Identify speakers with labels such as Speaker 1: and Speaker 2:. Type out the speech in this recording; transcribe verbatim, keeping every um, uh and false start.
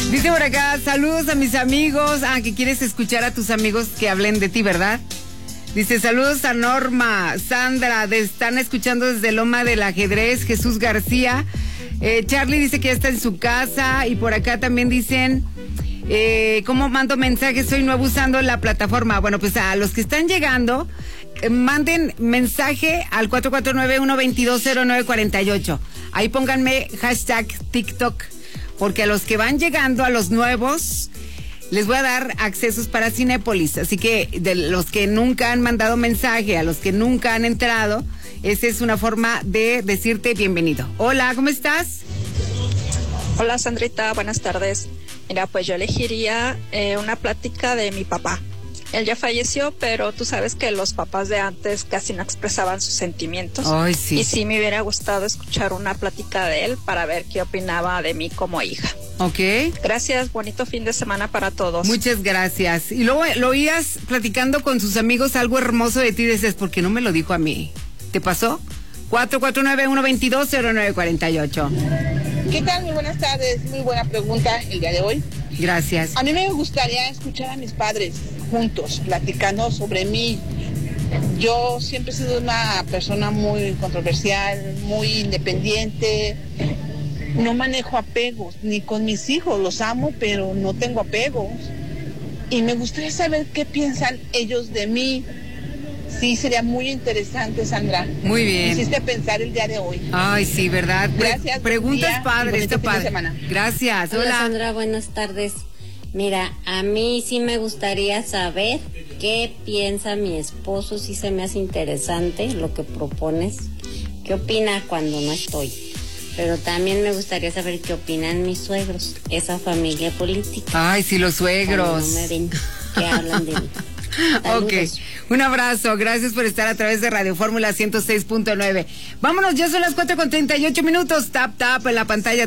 Speaker 1: Dice por acá, saludos a mis amigos. Ah, que quieres escuchar a tus amigos que hablen de ti, ¿verdad? Dice, saludos a Norma, Sandra, de, están escuchando desde Loma del Ajedrez, Jesús García. Eh, Charlie dice que ya está en su casa. Y por acá también dicen, eh, ¿cómo mando mensajes? Soy nuevo usando la plataforma. Bueno, pues a los que están llegando, eh, manden mensaje al cuatro cuatro nueve, uno dos dos, cero nueve cuatro ocho. Ahí pónganme hashtag TikTok. Porque a los que van llegando, a los nuevos, les voy a dar accesos para Cinépolis. Así que de los que nunca han mandado mensaje, a los que nunca han entrado, esa es una forma de decirte bienvenido. Hola, ¿cómo estás?
Speaker 2: Hola, Sandrita, buenas tardes. Mira, pues yo elegiría eh, una plática de mi papá. Él ya falleció, pero tú sabes que los papás de antes casi no expresaban sus sentimientos.
Speaker 1: Ay, sí.
Speaker 2: Y sí me hubiera gustado escuchar una plática de él para ver qué opinaba de mí como hija.
Speaker 1: Ok.
Speaker 2: Gracias, bonito fin de semana para todos.
Speaker 1: Muchas gracias. Y luego lo oías platicando con sus amigos algo hermoso de ti, dices, ¿por qué no me lo dijo a mí? ¿Te pasó? cuatro cuatro nueve, uno dos dos, cero nueve cuatro ocho.
Speaker 3: ¿Qué tal? Muy buenas tardes. Muy buena pregunta el día de hoy.
Speaker 1: Gracias.
Speaker 3: A mí me gustaría escuchar a mis padres juntos, platicando sobre mí. Yo siempre he sido una persona muy controversial, muy independiente. No manejo apegos, ni con mis hijos. Los amo, pero no tengo apegos. Y me gustaría saber qué piensan ellos de mí. Sí, sería muy interesante, Sandra.
Speaker 1: Muy bien.
Speaker 3: Me hiciste pensar el día de hoy.
Speaker 1: Ay, sí, ¿verdad?
Speaker 3: Gracias.
Speaker 1: Preguntas padres, está padre.
Speaker 3: Semana.
Speaker 1: Gracias.
Speaker 4: Hola.
Speaker 1: Hola,
Speaker 4: Sandra, buenas tardes. Mira, a mí sí me gustaría saber qué piensa mi esposo, si se me hace interesante lo que propones. ¿Qué opina cuando no estoy? Pero también me gustaría saber qué opinan mis suegros, esa familia política.
Speaker 1: Ay, sí, los suegros.
Speaker 4: Cuando no me ven, que hablan de mí.
Speaker 1: Ok, un abrazo, gracias por estar a través de Radio Fórmula ciento seis punto nueve. Vámonos, ya son las cuatro con treinta y ocho minutos, tap tap en la pantalla.